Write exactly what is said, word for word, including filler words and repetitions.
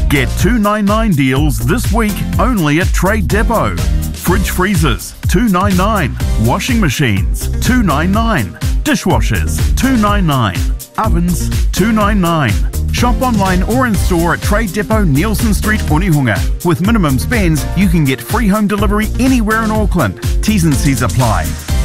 Get two ninety-nine deals this week only at Trade Depot. Fridge freezers, two ninety-nine. Washing machines, two ninety-nine. Dishwashers, two ninety-nine. Ovens, two ninety-nine. Shop online or in store at Trade Depot, Nielsen Street, Onehunga. With minimum spends, you can get free home delivery anywhere in Auckland. T's and C's apply.